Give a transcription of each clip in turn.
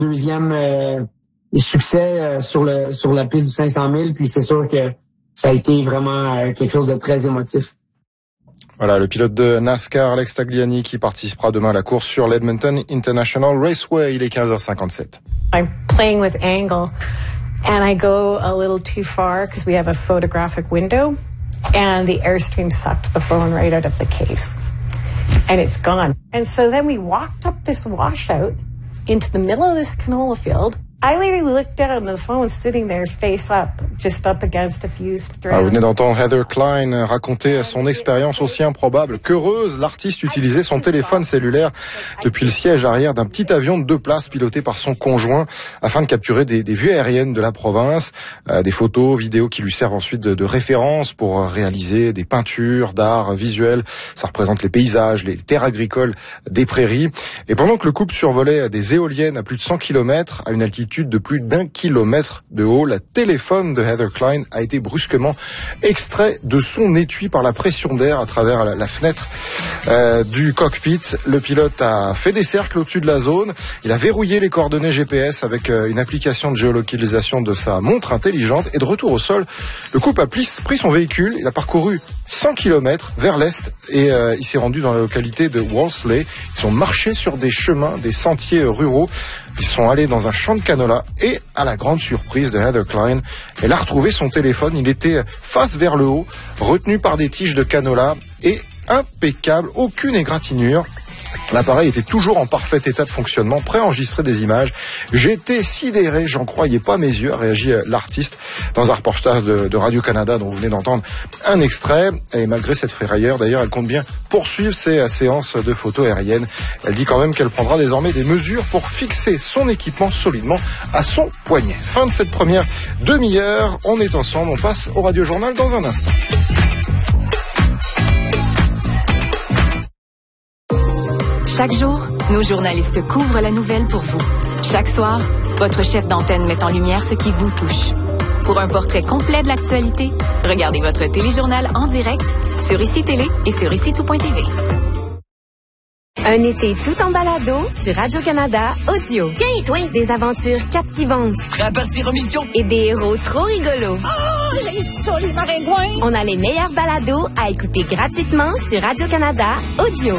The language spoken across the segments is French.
deuxième succès sur la piste du 500 000. Puis c'est sûr que ça a été vraiment quelque chose de très émotif. Voilà, le pilote de NASCAR, Alex Tagliani, qui participera demain à la course sur l'Edmonton International Raceway. Il est 15h57. I'm playing with angle and I go a little too far because we have a photographic window and the Airstream sucked the phone right out of the case and it's gone. And so then we walked up this washout into the middle of this canola field. I literally looked down and the phone sitting there face up, just up against a few strands. Vous venez d'entendre Heather Klein raconter son expérience aussi improbable qu'heureuse. L'artiste utilisait son téléphone cellulaire depuis le siège arrière d'un petit avion de 2 places piloté par son conjoint afin de capturer des vues aériennes de la province, des photos, vidéos qui lui servent ensuite de référence pour réaliser des peintures d'art visuel. Ça représente les paysages, les terres agricoles des prairies. Et pendant que le couple survolait des éoliennes à plus de 100 km à une altitude de plus d'1 kilomètre de haut, le téléphone de Heather Klein a été brusquement extrait de son étui par la pression d'air à travers la fenêtre du cockpit. Le pilote a fait des cercles au-dessus de la zone. Il a verrouillé les coordonnées GPS avec une application de géolocalisation de sa montre intelligente. Et de retour au sol, le couple a pris son véhicule. Il a parcouru 100 km vers l'est et il s'est rendu dans la localité de Wolseley. Ils sont marchés sur des chemins, des sentiers ruraux. Ils sont allés dans un champ de canola et, à la grande surprise de Heather Klein, elle a retrouvé son téléphone. Il était face vers le haut, retenu par des tiges de canola et impeccable, aucune égratignure. L'appareil était toujours en parfait état de fonctionnement, prêt à enregistrer des images. J'étais sidéré, j'en croyais pas mes yeux, a réagi l'artiste dans un reportage de Radio-Canada dont vous venez d'entendre un extrait. Et malgré cette frayeur, d'ailleurs, elle compte bien poursuivre ses séances de photos aériennes. Elle dit quand même qu'elle prendra désormais des mesures pour fixer son équipement solidement à son poignet. Fin de cette première demi-heure. On est ensemble, on passe au Radio Journal dans un instant. Chaque jour, nos journalistes couvrent la nouvelle pour vous. Chaque soir, votre chef d'antenne met en lumière ce qui vous touche. Pour un portrait complet de l'actualité, regardez votre téléjournal en direct sur ICI Télé et sur ICI-tout.tv. Un été tout en balado sur Radio-Canada Audio. Tiens, toi! Des aventures captivantes. Prêt à partir en mission? Et des héros trop rigolos. Oh, j'ai ça, les maringouins! On a les meilleurs balados à écouter gratuitement sur Radio-Canada Audio.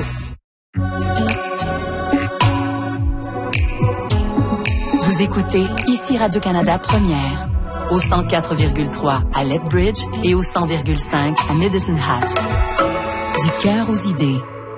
Vous écoutez ici Radio-Canada Première, au 104,3 à Lethbridge et au 100,5 à Medicine Hat. Du cœur aux idées.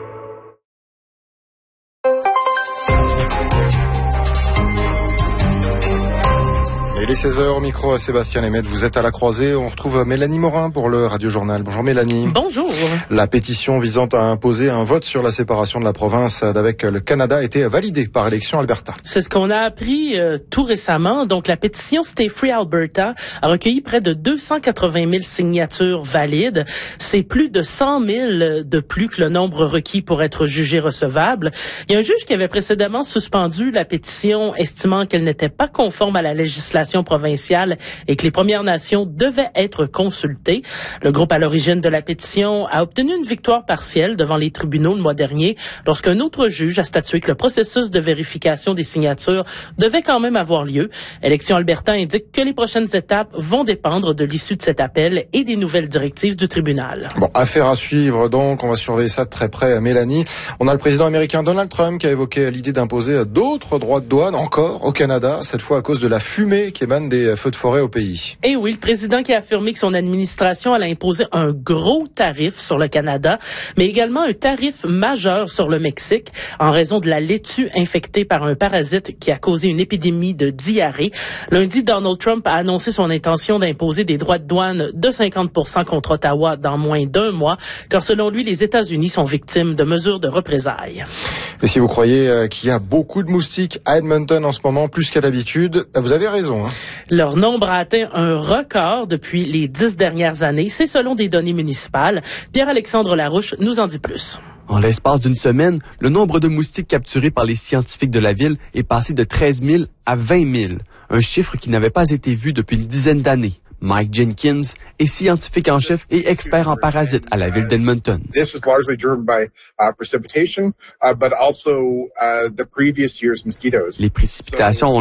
Il est 16h au micro à Sébastien Lemaitre. Vous êtes à la croisée. On retrouve Mélanie Morin pour le Radio Journal. Bonjour Mélanie. Bonjour. La pétition visant à imposer un vote sur la séparation de la province d'avec le Canada a été validée par Élections Alberta. C'est ce qu'on a appris tout récemment. Donc la pétition Stay Free Alberta a recueilli près de 280 000 signatures valides. C'est plus de 100 000 de plus que le nombre requis pour être jugé recevable. Il y a un juge qui avait précédemment suspendu la pétition, estimant qu'elle n'était pas conforme à la législation provinciale et que les Premières Nations devaient être consultées. Le groupe à l'origine de la pétition a obtenu une victoire partielle devant les tribunaux le mois dernier lorsqu'un autre juge a statué que le processus de vérification des signatures devait quand même avoir lieu. Élections Alberta indique que les prochaines étapes vont dépendre de l'issue de cet appel et des nouvelles directives du tribunal. Bon, affaire à suivre donc, on va surveiller ça de très près. Mélanie, on a le président américain Donald Trump qui a évoqué l'idée d'imposer d'autres droits de douane encore au Canada, cette fois à cause de la fumée qui émane des feux de forêt au pays. Et oui, le président qui a affirmé que son administration allait imposer un gros tarif sur le Canada, mais également un tarif majeur sur le Mexique en raison de la laitue infectée par un parasite qui a causé une épidémie de diarrhée. Lundi, Donald Trump a annoncé son intention d'imposer des droits de douane de 50% contre Ottawa dans moins d'un mois, car selon lui, les États-Unis sont victimes de mesures de représailles. Et si vous croyez qu'il y a beaucoup de moustiques à Edmonton en ce moment, plus qu'à l'habitude, vous avez raison. Leur nombre a atteint un record depuis les 10 dernières années. C'est selon des données municipales. Pierre-Alexandre Larouche nous en dit plus. En l'espace d'une semaine, le nombre de moustiques capturés par les scientifiques de la ville est passé de 13 000 à 20 000, un chiffre qui n'avait pas été vu depuis une dizaine d'années. Mike Jenkins est scientifique en chef et expert en parasites à la ville d'Edmonton. This was largely driven by precipitation, but also the previous year's mosquitoes. Les précipitations ont